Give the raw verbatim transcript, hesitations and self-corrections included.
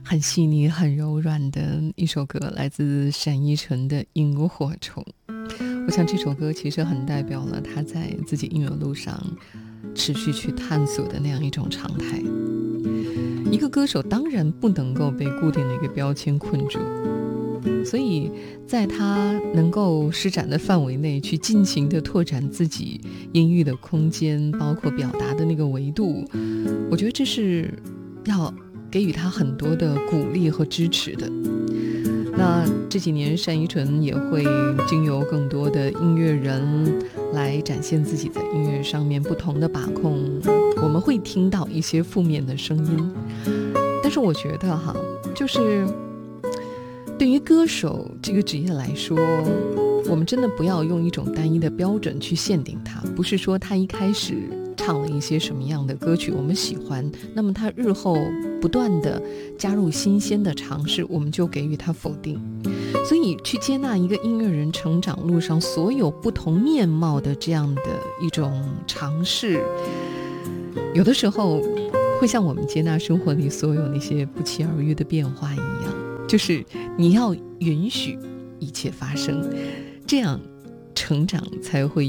很细腻很柔软的一首歌，来自单依纯的《萤火虫》。我想这首歌其实很代表了他在自己音乐路上持续去探索的那样一种常态。一个歌手当然不能够被固定的一个标签困住，所以在他能够施展的范围内去尽情的拓展自己音域的空间，包括表达的那个维度，我觉得这是要给予他很多的鼓励和支持的。那这几年单依纯也会经由更多的音乐人来展现自己在音乐上面不同的把控，我们会听到一些负面的声音，但是我觉得哈，就是对于歌手这个职业来说，我们真的不要用一种单一的标准去限定它，不是说他一开始唱了一些什么样的歌曲我们喜欢，那么他日后不断的加入新鲜的尝试，我们就给予他否定。所以去接纳一个音乐人成长路上所有不同面貌的这样的一种尝试，有的时候会像我们接纳生活里所有那些不期而遇的变化一样，就是你要允许一切发生，这样成长才会